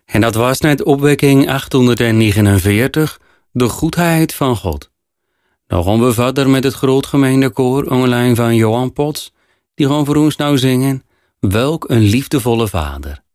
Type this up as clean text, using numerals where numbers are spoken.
En dat was net opwekking 849, de goedheid van God. Dan gaan we verder met het grootgemeentekoor onder leiding van Johan Pots, die gaan voor ons nou zingen, Welk een liefdevolle vader.